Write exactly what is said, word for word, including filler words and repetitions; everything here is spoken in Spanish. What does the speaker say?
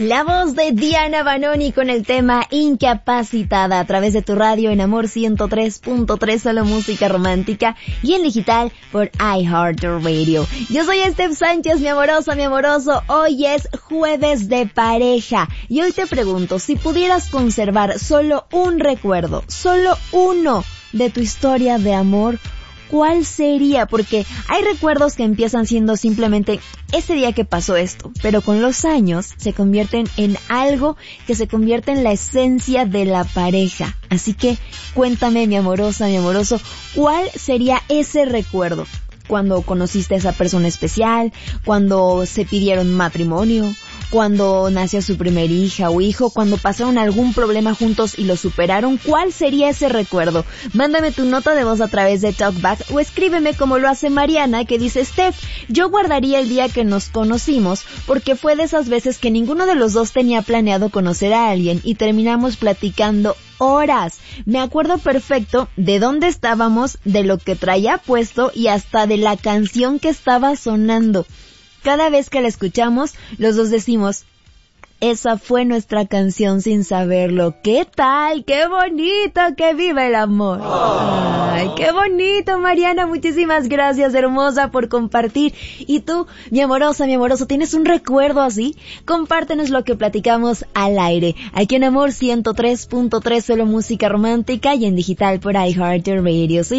La voz de Diana Banoni con el tema Incapacitada a través de tu radio en Amor ciento tres punto tres, solo música romántica, y en digital por iHeartRadio. Yo soy Steph Sánchez, mi amorosa, mi amoroso. Hoy es jueves de pareja y hoy te pregunto, si pudieras conservar solo un recuerdo, solo uno de tu historia de amor, ¿cuál sería? Porque hay recuerdos que empiezan siendo simplemente ese día que pasó esto, pero con los años se convierten en algo que se convierte en la esencia de la pareja. Así que cuéntame, mi amorosa, mi amoroso, ¿cuál sería ese recuerdo? Cuando conociste a esa persona especial, cuando se pidieron matrimonio, cuando nació su primer hija o hijo, cuando pasaron algún problema juntos y lo superaron. ¿Cuál sería ese recuerdo? Mándame tu nota de voz a través de TalkBack o escríbeme como lo hace Mariana, que dice: Steph, yo guardaría el día que nos conocimos porque fue de esas veces que ninguno de los dos tenía planeado conocer a alguien y terminamos platicando horas. Me acuerdo perfecto de dónde estábamos, de lo que traía puesto y hasta de la canción que estaba sonando. Cada vez que la escuchamos, los dos decimos: esa fue nuestra canción sin saberlo. ¿Qué tal? ¡Qué bonito! ¡Que viva el amor! ¡Ay, qué bonito, Mariana! Muchísimas gracias, hermosa, por compartir. Y tú, mi amorosa, mi amoroso, ¿tienes un recuerdo así? Compártenos lo que platicamos al aire. Aquí en Amor ciento tres punto tres, solo música romántica, y en digital por iHeartRadio. Soy